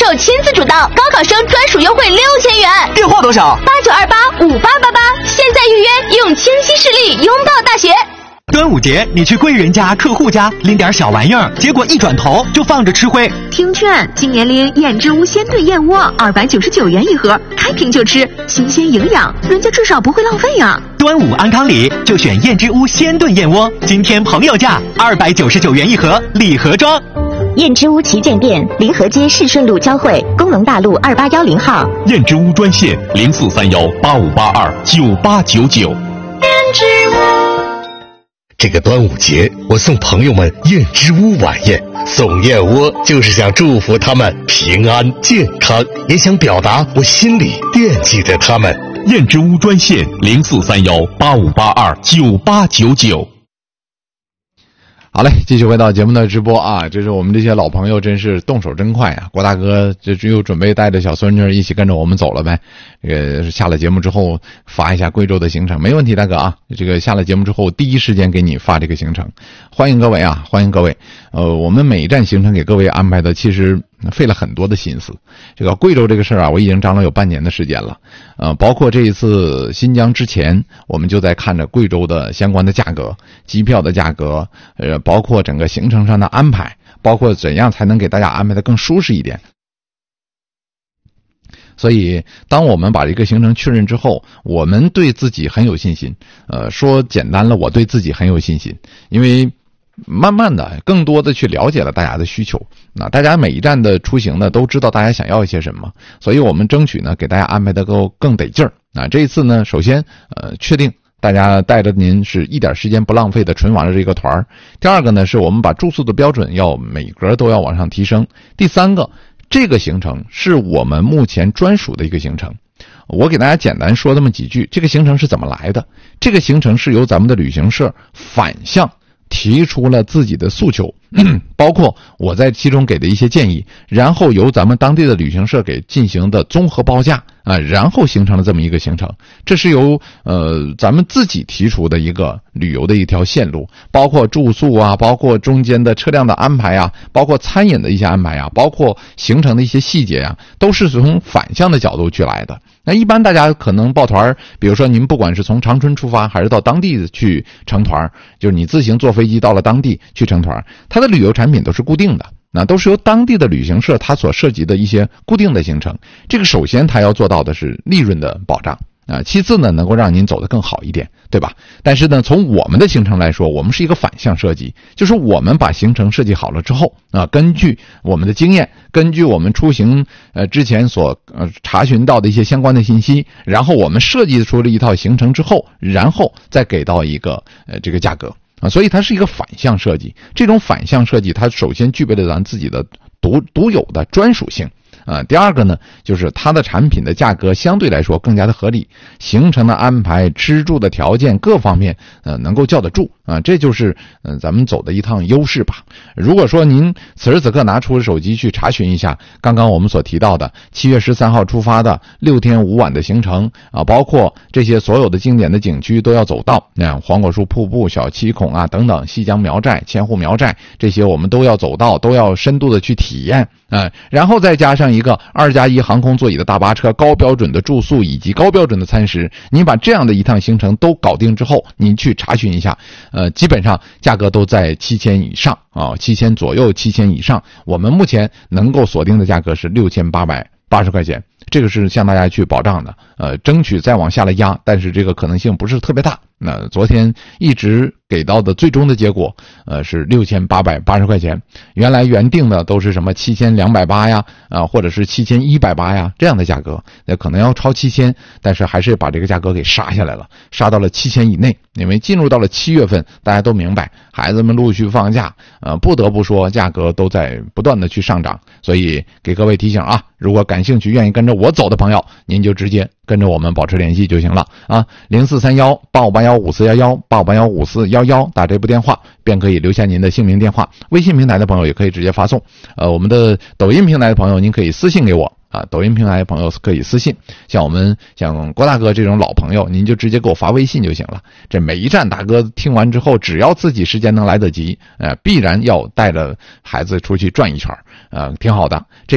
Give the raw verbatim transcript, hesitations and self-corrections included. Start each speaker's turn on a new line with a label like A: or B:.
A: 友亲自主导，高考生专属优惠六千元。
B: 电话多少？
A: 八九二八五八八八，现在预约，用清晰视力拥抱大学。
B: 端午节你去贵人家客户家拎点小玩意儿，结果一转头就放着吃灰。
C: 听劝，今年拎燕之屋鲜炖燕窝二百九十九元一盒，开瓶就吃，新鲜营养，人家至少不会浪费呀。
B: 端午安康礼就选燕之屋鲜炖燕窝，今天朋友价二百九十九元一盒，礼盒装。
D: 燕之屋旗舰店，临河街市顺路交汇，工农大路二八幺零号。
E: 燕之屋专线零四三幺八五八二九八九九。
A: 燕之屋。
F: 这个端午节，我送朋友们燕之屋晚宴，送燕窝就是想祝福他们平安健康，也想表达我心里惦记着他们。
E: 燕之屋专线零四三幺八五八二九八九九。
G: 好嘞，继续回到节目的直播啊！这是我们这些老朋友，真是动手真快啊！郭大哥这又准备带着小孙女一起跟着我们走了呗。这个下了节目之后发一下贵州的行程，没问题，大哥啊！这个下了节目之后第一时间给你发这个行程，欢迎各位啊，欢迎各位。呃，我们每一站行程给各位安排的，其实费了很多的心思。这个贵州这个事儿啊，我已经张罗有半年的时间了。呃，包括这一次新疆之前，我们就在看着贵州的相关的价格、机票的价格，呃，包括整个行程上的安排，包括怎样才能给大家安排的更舒适一点。所以当我们把这个行程确认之后，我们对自己很有信心。呃，说简单了，我对自己很有信心，因为慢慢的更多的去了解了大家的需求。那大家每一站的出行呢，都知道大家想要一些什么，所以我们争取呢给大家安排的够更得劲儿。那这一次呢，首先呃确定大家带着您是一点时间不浪费的纯玩的这个团儿。第二个呢，是我们把住宿的标准要每格都要往上提升。第三个，这个行程是我们目前专属的一个行程。我给大家简单说这么几句，这个行程是怎么来的？这个行程是由咱们的旅行社反向提出了自己的诉求，包括我在其中给的一些建议，然后由咱们当地的旅行社给进行的综合报价啊，然后形成了这么一个行程。这是由呃咱们自己提出的一个旅游的一条线路，包括住宿啊，包括中间的车辆的安排啊，包括餐饮的一些安排啊，包括行程的一些细节啊，都是从反向的角度去来的。那一般大家可能报团，比如说您不管是从长春出发还是到当地去成团，就是你自行坐飞机到了当地去成团，它的旅游产品都是固定的，那都是由当地的旅行社它所涉及的一些固定的行程。这个首先它要做到的是利润的保障啊，其次呢能够让您走得更好一点，对吧？但是呢从我们的行程来说，我们是一个反向设计，就是我们把行程设计好了之后啊，根据我们的经验，根据我们出行呃之前所呃查询到的一些相关的信息，然后我们设计出了一套行程之后，然后再给到一个呃这个价格啊，所以它是一个反向设计。这种反向设计它首先具备了咱自己的独独有的专属性。呃，第二个呢，就是它的产品的价格相对来说更加的合理，行程的安排、吃住的条件各方面，呃，能够叫得住啊、呃，这就是呃咱们走的一趟优势吧。如果说您此时此刻拿出手机去查询一下，刚刚我们所提到的七月十三号出发的六天五晚的行程啊，包括这些所有的经典的景区都要走到，那样黄果树瀑布、小七孔啊等等，西江苗寨、千户苗寨这些我们都要走到，都要深度的去体验。嗯，然后再加上一个二加一航空座椅的大巴车、高标准的住宿以及高标准的餐食，您把这样的一趟行程都搞定之后，您去查询一下，呃，基本上价格都在七千以上啊，七千左右、七千以上。我们目前能够锁定的价格是六千八百八十块钱，这个是向大家去保障的，呃，争取再往下来压，但是这个可能性不是特别大。那昨天一直给到的最终的结果，呃，是六千八百八十块钱。原来原定的都是什么七千两百八呀，啊、呃，或者是七千一百八呀这样的价格，那可能要超七千，但是还是把这个价格给杀下来了，杀到了七千以内。因为进入到了七月份，大家都明白，孩子们陆续放假，呃，不得不说价格都在不断的去上涨，所以给各位提醒啊，如果感兴趣愿意跟着我走的朋友，您就直接跟着我们保持联系就行了啊，零四三幺八五八幺五四幺幺八五八幺五四幺幺打这部电话便可以留下您的姓名电话。微信平台的朋友也可以直接发送，呃，我们的抖音平台的朋友您可以私信给我啊，抖音平台的朋友可以私信，像我们像郭大哥这种老朋友，您就直接给我发微信就行了。这每一站大哥听完之后，只要自己时间能来得及，呃，必然要带着孩子出去转一圈，呃，挺好的。这